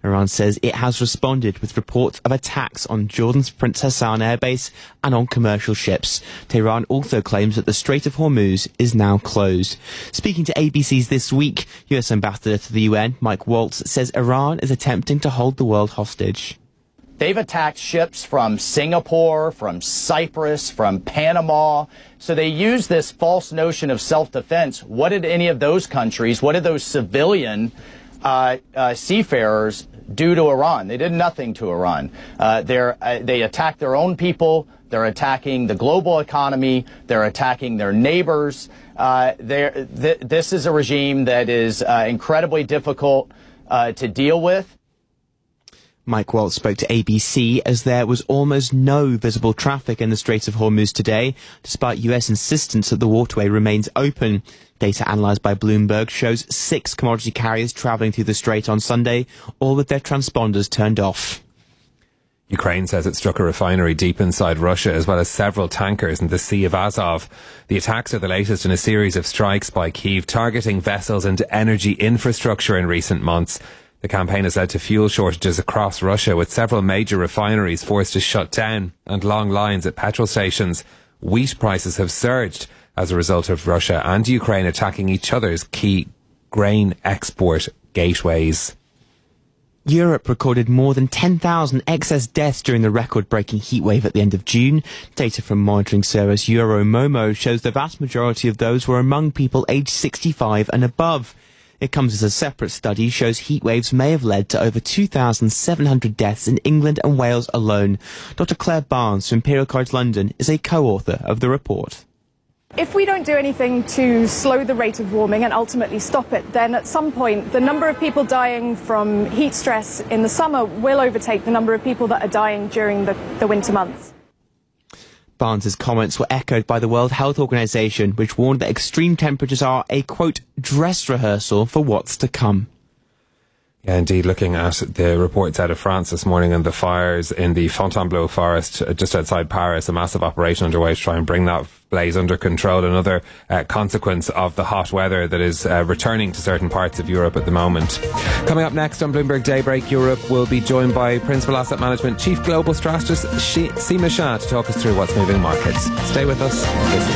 Iran says it has responded with reports of attacks on Jordan's Prince Hassan airbase and on commercial ships. Tehran also claims that the Strait of Hormuz is now closed. Speaking to ABC's This Week, US Ambassador to the UN, Mike Waltz, says Iran is attempting to hold the world hostage. They've attacked ships from Singapore, from Cyprus, from Panama. So they use this false notion of self-defense. What did any of those countries, what did those civilian seafarers do to Iran? They did nothing to Iran. They attacked their own people. They're attacking the global economy. They're attacking their neighbors. This is a regime that is incredibly difficult to deal with. Mike Waltz spoke to ABC as there was almost no visible traffic in the Strait of Hormuz today, despite US insistence that the waterway remains open. Data analysed by Bloomberg shows 6 commodity carriers travelling through the strait on Sunday, all with their transponders turned off. Ukraine says it struck a refinery deep inside Russia, as well as several tankers in the Sea of Azov. The attacks are the latest in a series of strikes by Kyiv, targeting vessels and energy infrastructure in recent months. The campaign has led to fuel shortages across Russia, with several major refineries forced to shut down and long lines at petrol stations. Wheat prices have surged as a result of Russia and Ukraine attacking each other's key grain export gateways. Europe recorded more than 10,000 excess deaths during the record-breaking heatwave at the end of June. Data from monitoring service Euromomo shows the vast majority of those were among people aged 65 and above. It comes as a separate study shows heatwaves may have led to over 2,700 deaths in England and Wales alone. Dr. Claire Barnes from Imperial College London is a co-author of the report. If we don't do anything to slow the rate of warming and ultimately stop it, then at some point the number of people dying from heat stress in the summer will overtake the number of people that are dying during the winter months. Barnes's comments were echoed by the World Health Organization, which warned that extreme temperatures are a, quote, dress rehearsal for what's to come. Yeah, indeed, looking at the reports out of France this morning and the fires in the Fontainebleau forest just outside Paris, a massive operation underway to try and bring that blaze under control. Another consequence of the hot weather that is returning to certain parts of Europe at the moment. Coming up next on Bloomberg Daybreak Europe, we'll be joined by Principal Asset Management Chief Global Strategist Seema Shah to talk us through what's moving markets. Stay with us.